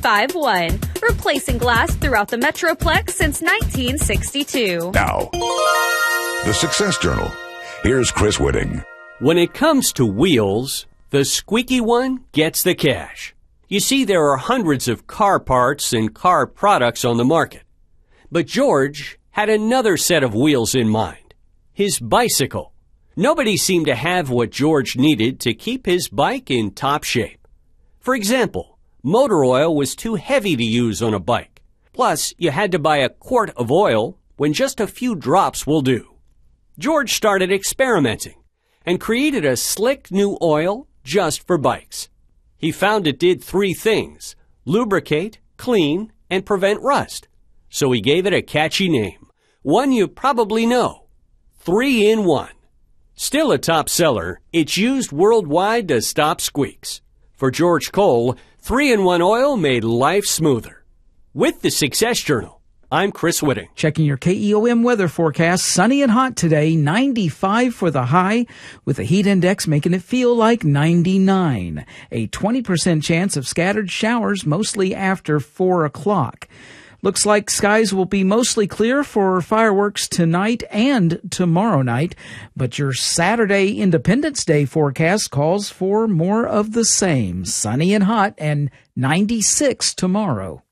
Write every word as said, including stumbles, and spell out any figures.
five one, replacing glass throughout the Metroplex since nineteen sixty-two. Now, the Success Journal. Here's Chris Whitting. When it comes to wheels, the squeaky one gets the cash. You see, there are hundreds of car parts and car products on the market. But George had another set of wheels in mind, his bicycle. Nobody seemed to have what George needed to keep his bike in top shape. For example, motor oil was too heavy to use on a bike. Plus, you had to buy a quart of oil when just a few drops will do. George started experimenting and created a slick new oil just for bikes. He found it did three things: lubricate, clean, and prevent rust. So he gave it a catchy name, one you probably know, three in one. Still a top seller, it's used worldwide to stop squeaks. For George Cole, three in one oil made life smoother. With the Success Journal, I'm Chris Whitting. Checking your K E O M weather forecast. Sunny and hot today, ninety-five for the high, with the heat index making it feel like ninety-nine. A twenty percent chance of scattered showers, mostly after four o'clock. Looks like skies will be mostly clear for fireworks tonight and tomorrow night, but your Saturday Independence Day forecast calls for more of the same. Sunny and hot and ninety-six tomorrow.